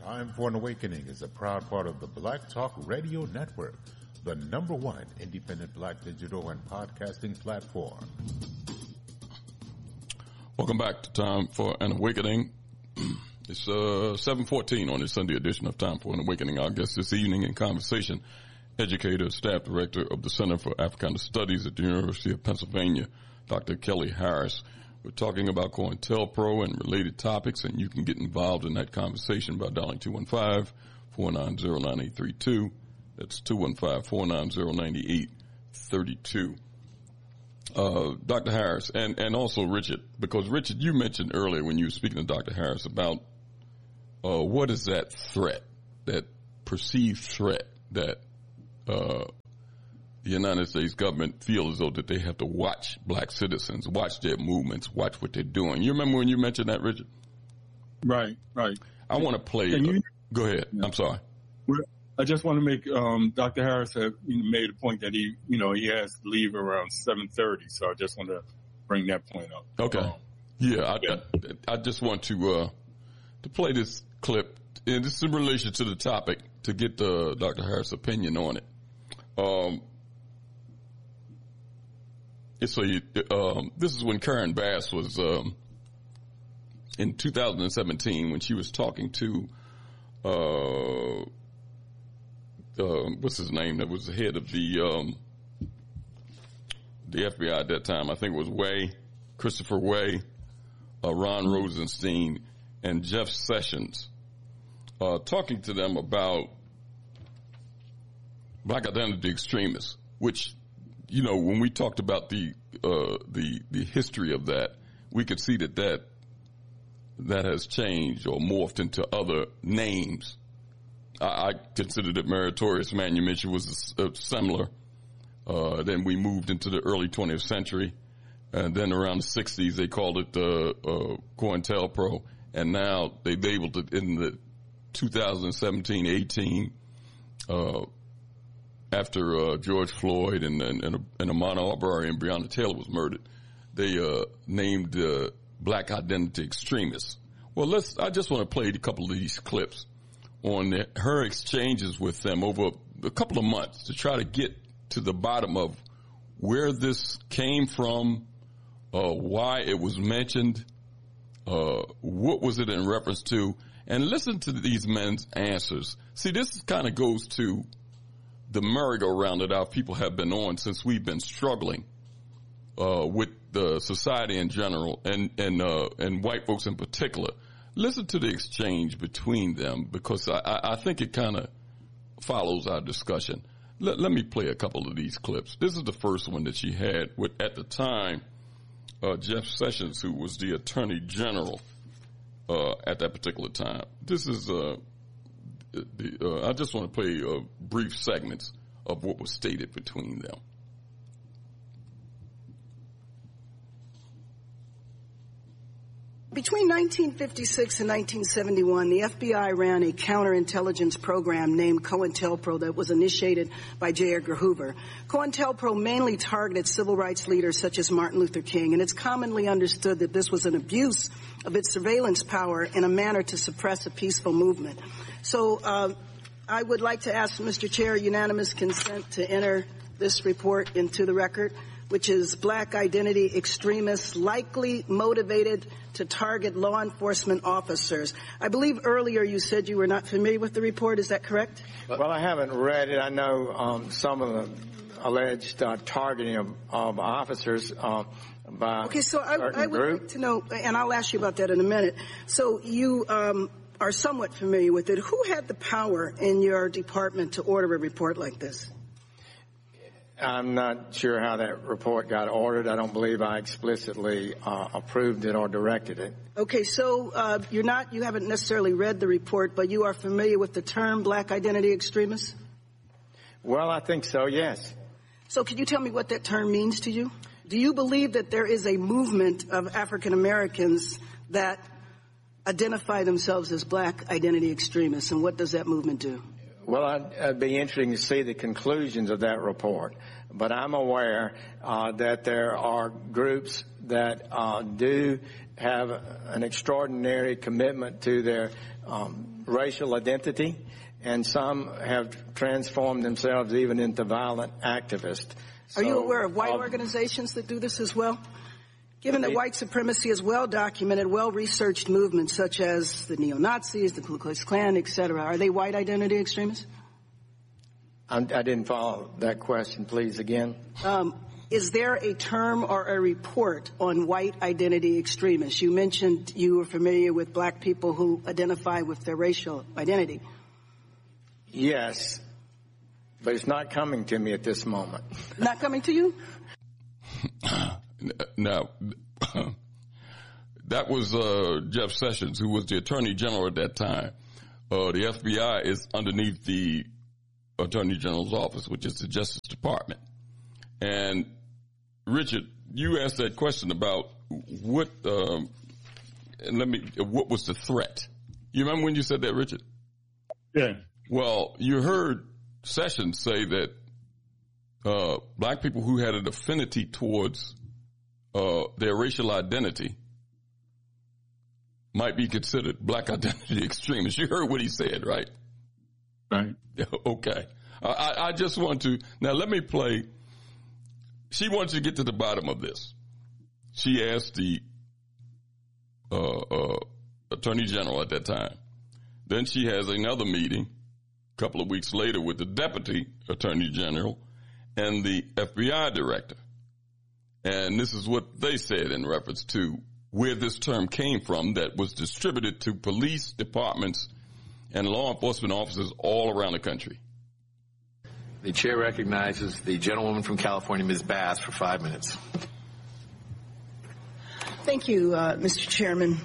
Time for an Awakening is a proud part of the Black Talk Radio Network, the #1 independent black digital and podcasting platform. Welcome back to Time for an Awakening. It's 7:14 on this Sunday edition of Time for an Awakening. Our guest this evening in conversation, educator, staff director of the Center for Africana Studies at the University of Pennsylvania, Dr. Kelly Harris. We're talking about COINTELPRO and related topics, and you can get involved in that conversation by dialing 215-490-9832. That's 215-490-9832. Dr. Harris, and also Richard, because Richard, you mentioned earlier when you were speaking to Dr. Harris about what is that threat, that perceived threat that the United States government feels as though that they have to watch black citizens, watch their movements, watch what they're doing. You remember when you mentioned that, Richard? Right. I want to play. Go ahead. Yeah. I'm sorry. I just want to make Dr. Harris made a point that he has to leave around 7:30, so I just want to bring that point up. Okay. I just want to play this clip, and this is in relation to the topic, to get Dr. Harris' opinion on it. This is when Karen Bass was in 2017 when she was talking to what's his name? That was the head of the FBI at that time. I think it was Christopher Way, Ron Rosenstein, and Jeff Sessions, talking to them about black identity extremists, which, when we talked about the history of that, we could see that has changed or morphed into other names. I considered it meritorious. Man, you mentioned was similar. Then we moved into the early 20th century, and then around the 60s they called it COINTELPRO, and now they've been able to, in the 2017-18, after George Floyd and Ahmaud Arbery and Breonna Taylor was murdered, they named black identity extremists. Well, I just want to play a couple of these clips on her exchanges with them over a couple of months to try to get to the bottom of where this came from, why it was mentioned, what was it in reference to, and listen to these men's answers. See, this kind of goes to the merry-go-round that our people have been on since we've been struggling with the society in general and white folks in particular. Listen to the exchange between them, because I think it kind of follows our discussion. Let me play a couple of these clips. This is the first one that she had with, at the time, Jeff Sessions, who was the Attorney General at that particular time. This is I just want to play brief segments of what was stated between them. Between 1956 and 1971, the FBI ran a counterintelligence program named COINTELPRO that was initiated by J. Edgar Hoover. COINTELPRO mainly targeted civil rights leaders such as Martin Luther King, and it's commonly understood that this was an abuse of its surveillance power in a manner to suppress a peaceful movement. So I would like to ask Mr. Chair unanimous consent to enter this report into the record, which is black identity extremists likely motivated to target law enforcement officers. I believe earlier you said you were not familiar with the report. Is that correct? Well, I haven't read it. I know some of the alleged targeting of officers by okay, so I would like to know, and I'll ask you about that in a minute. So you are somewhat familiar with it. Who had the power in your department to order a report like this? I'm not sure how that report got ordered. I don't believe I explicitly approved it or directed it. Okay, so you haven't necessarily read the report, but you are familiar with the term black identity extremists? Well, I think so, yes. So can you tell me what that term means to you? Do you believe that there is a movement of African Americans that identify themselves as black identity extremists, and what does that movement do? Well, it'd be interesting to see the conclusions of that report. But I'm aware that there are groups that do have an extraordinary commitment to their racial identity, and some have transformed themselves even into violent activists. Are you aware of white organizations that do this as well? Given that white supremacy is well-documented, well-researched movements such as the neo-Nazis, the Ku Klux Klan, etc., are they white identity extremists? I didn't follow that question. Please, again. Is there a term or a report on white identity extremists? You mentioned you were familiar with black people who identify with their racial identity. Yes, but it's not coming to me at this moment. Not coming to you? Now, that was Jeff Sessions, who was the Attorney General at that time. The FBI is underneath the Attorney General's office, which is the Justice Department. And Richard, you asked that question about what was the threat? You remember when you said that, Richard? Yeah. Well, you heard Sessions say that black people who had an affinity towards their racial identity might be considered black identity extremists. You heard what he said, right? Right. Okay. I just want to, now let me play. She wants to get to the bottom of this. She asked the Attorney General at that time. Then she has another meeting a couple of weeks later with the Deputy Attorney General and the FBI Director. And this is what they said in reference to where this term came from that was distributed to police departments and law enforcement officers all around the country. The chair recognizes the gentlewoman from California, Ms. Bass, for 5 minutes. Thank you, Mr. Chairman.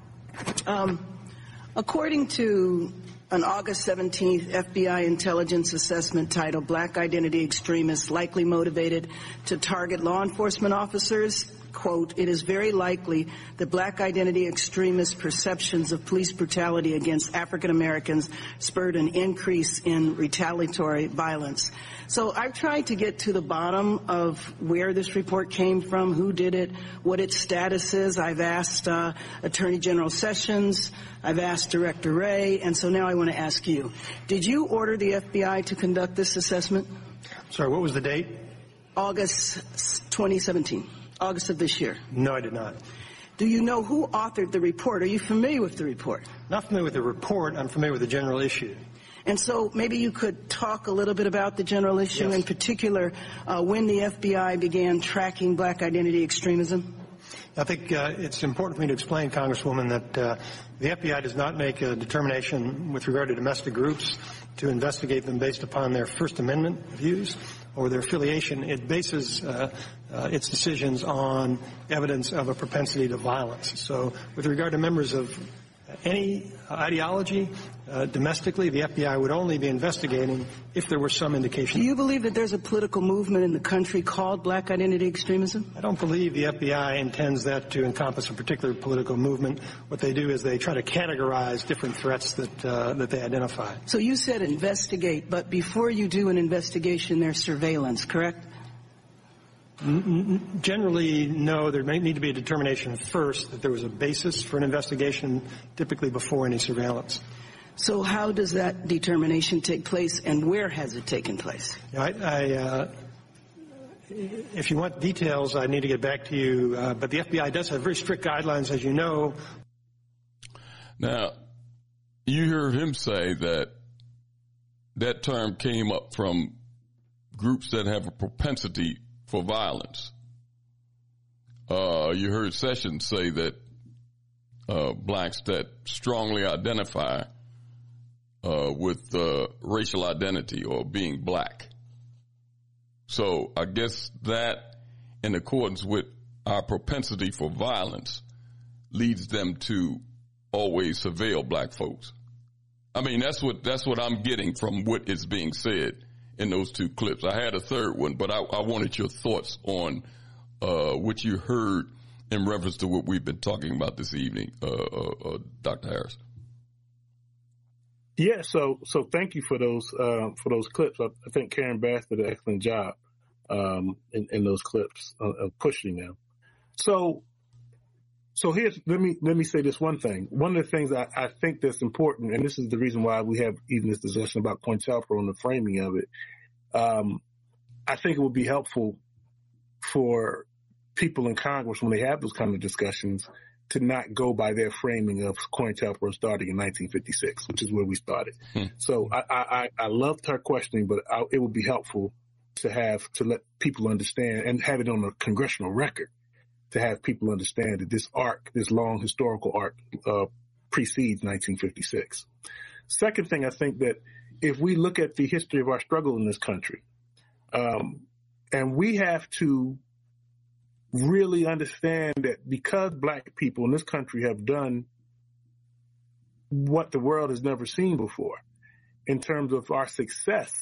According to an August 17th FBI intelligence assessment titled Black Identity Extremists Likely Motivated to Target Law Enforcement Officers, quote, it is very likely that black identity extremist perceptions of police brutality against African Americans spurred an increase in retaliatory violence. So I've tried to get to the bottom of where this report came from, who did it, what its status is. I've asked Attorney General Sessions, I've asked Director Wray, and so now I want to ask you. Did you order the FBI to conduct this assessment? Sorry, what was the date? August 2017. August of this year. No, I did not. Do you know who authored the report? Are you familiar with the report? Not familiar with the report. I'm familiar with the general issue. And so maybe you could talk a little bit about the general issue, yes. In particular, when the FBI began tracking black identity extremism? I think it's important for me to explain, Congresswoman, that the FBI does not make a determination with regard to domestic groups to investigate them based upon their First Amendment views or their affiliation. It bases its decisions on evidence of a propensity to violence. So with regard to members of any ideology domestically, the FBI would only be investigating if there were some indication. Do you believe that there's a political movement in the country called black identity extremism? I don't believe the FBI intends that to encompass a particular political movement. What they do is they try to categorize different threats that they identify. So you said investigate, but before you do an investigation, there's surveillance, correct? Generally, no. There may need to be a determination first that there was a basis for an investigation, typically before any surveillance. So how does that determination take place, and where has it taken place? If you want details, I need to get back to you. But the FBI does have very strict guidelines, as you know. Now, you heard him say that that term came up from groups that have a propensity for violence. You heard Sessions say that blacks that strongly identify with racial identity or being black. So I guess that, in accordance with our propensity for violence, leads them to always surveil black folks. I mean, that's what I'm getting from what is being said in those two clips. I had a third one, but I wanted your thoughts on what you heard in reference to what we've been talking about this evening, Dr. Harris. Yeah, so thank you for those clips. I think Karen Bass did an excellent job in those clips of pushing them. So So let me say this one thing. One of the things I think that's important, and this is the reason why we have even this discussion about COINTELPRO and the framing of it. I think it would be helpful for people in Congress when they have those kind of discussions to not go by their framing of COINTELPRO starting in 1956, which is where we started. So I loved her questioning, but it would be helpful to let people understand and have it on a congressional record to have people understand that this long historical arc, precedes 1956. Second thing, I think that if we look at the history of our struggle in this country, and we have to really understand that because Black people in this country have done what the world has never seen before in terms of our success,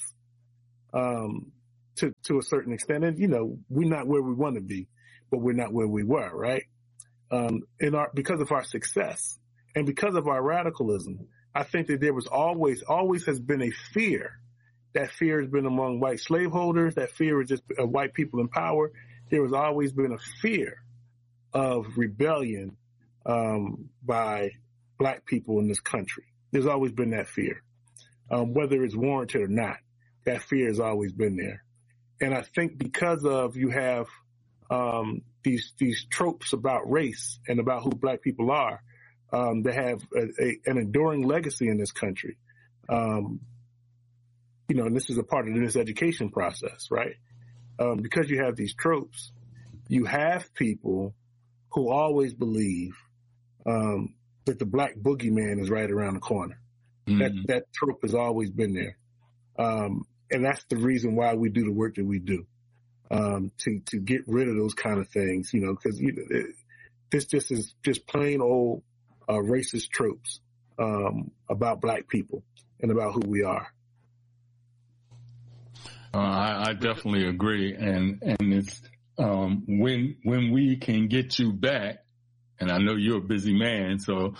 to a certain extent. And, we're not where we want to be, but we're not where we were, right? Because of our success and because of our radicalism, I think that there was always has been a fear. That fear has been among white slaveholders. That fear is just white people in power. There has always been a fear of rebellion by Black people in this country. There's always been that fear, whether it's warranted or not. That fear has always been there, and I think because of you have these tropes about race and about who Black people are, that have an enduring legacy in this country. And this is a part of this education process, right? Because you have these tropes, you have people who always believe that the Black boogeyman is right around the corner. That trope has always been there. And that's the reason why we do the work that we do, to get rid of those kind of things, because this just is just plain old racist tropes about Black people and about who we are. I definitely agree, and it's when we can get you back, and I know you're a busy man, so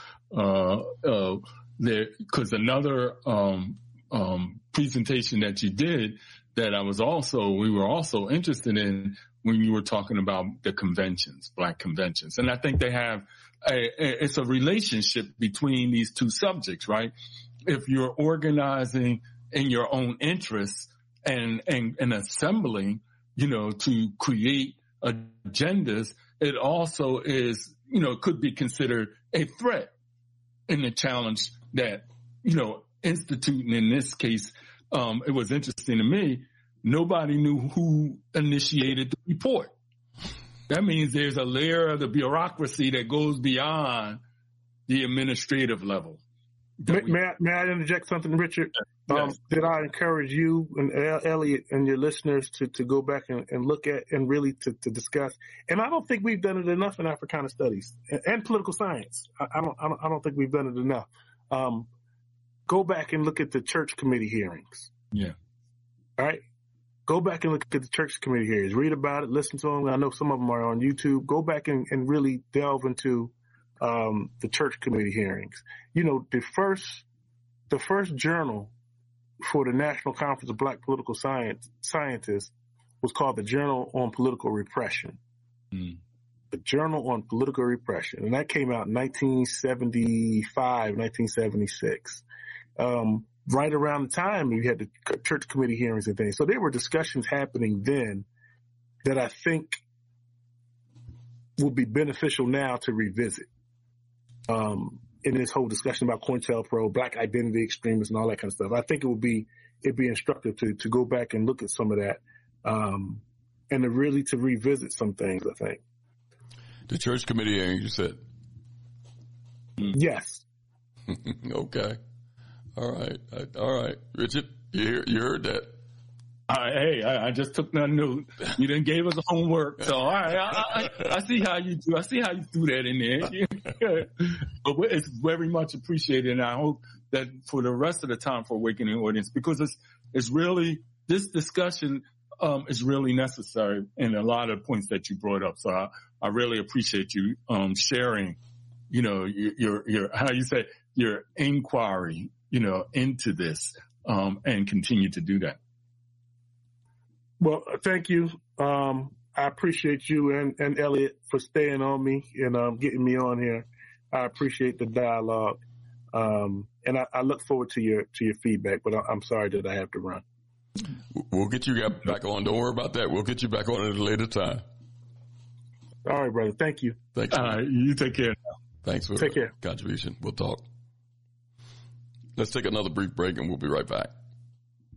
because another presentation that you did that we were also interested in when you were talking about the conventions, Black conventions, and I think they have it's a relationship between these two subjects, right? If you're organizing in your own interests and assembling, to create agendas, it also is, could be considered a threat in the challenge that, instituting in this case. It was interesting to me. Nobody knew who initiated the report. That means there's a layer of the bureaucracy that goes beyond the administrative level. May I interject something, Richard? Yes. Did I encourage you and Elliot and your listeners to go back and look at and really to discuss? And I don't think we've done it enough in Africana studies and political science. I don't think we've done it enough. Go back and look at the church committee hearings. Yeah. All right. Go back and look at the church committee hearings. Read about it. Listen to them. I know some of them are on YouTube. Go back and really delve into the church committee hearings. The first journal for the National Conference of Black Political Scientists was called the Journal on Political Repression. The Journal on Political Repression. And that came out in 1975, 1976. Right around the time you had the church committee hearings and things. So there were discussions happening then that I think will be beneficial now to revisit. In this whole discussion about COINTELPRO, Black identity extremists, and all that kind of stuff, I think it'd be instructive to go back and look at some of that, and to revisit some things. I think the church committee hearing, you said. Yes. Okay. All right, Richard, you heard that. I just took that note. You done gave us homework, so all right. I see how you do. I see how you threw that in there. But it's very much appreciated, and I hope that for the rest of the Time for Awakening audience, because it's really, this discussion is really necessary in a lot of points that you brought up. So I really appreciate you sharing, your how you say, your inquiry, into this, and continue to do that. Well, thank you. I I appreciate you and Elliot for staying on me and getting me on here. I appreciate the dialogue. And I look forward to your feedback, but I'm sorry that I have to run. We'll get you back on. Don't worry about that. We'll get you back on at a later time. All right, brother. Thank you. Thank you. You take care. Thanks for Take care. Contribution. We'll talk. Let's take another brief break and we'll be right back.